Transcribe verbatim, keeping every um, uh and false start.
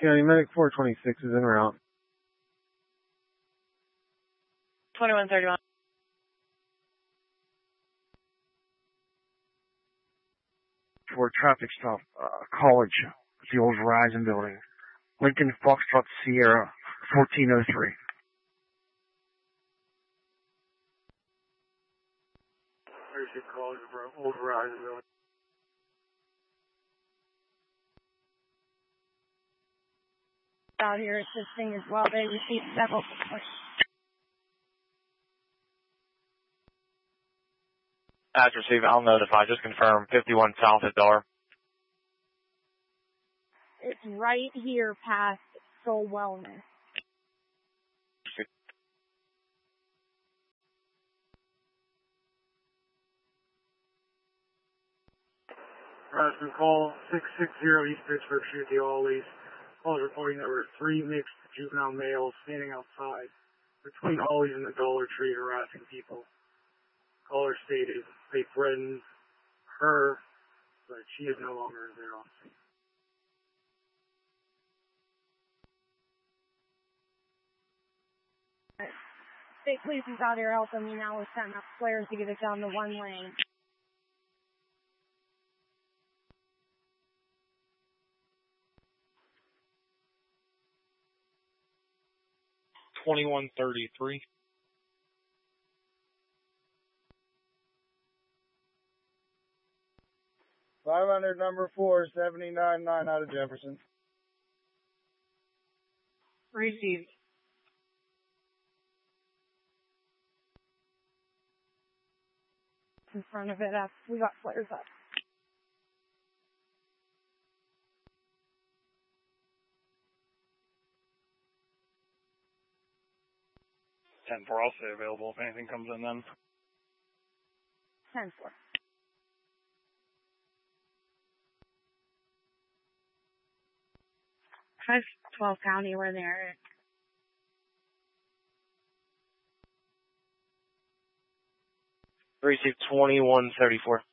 County Medic four twenty-six is en route. twenty-one thirty-one. For traffic stop, uh, College, the old Verizon building. Lincoln Foxtrot Sierra, fourteen oh three. College, old Verizon building. Out here assisting as well. They received several. As received, I'll notify. Just confirm fifty-one South at Dar. It's right here past Soul Wellness. Harassment call six six zero East Pittsburgh Street, the Always. Call reporting that there were three mixed juvenile males standing outside between Always and the Dollar Tree harassing people. Caller stated they threatened her, but she is no longer there on scene. State police is out here helping me now with setting up flares to get it down to one lane. twenty-one thirty-three. five hundred number four, seventy-nine nine out of Jefferson. Received. In front of it, after we got flares up. ten four, I'll stay available if anything comes in then. ten four. five twelve County, we're there. Received twenty-one thirty-four.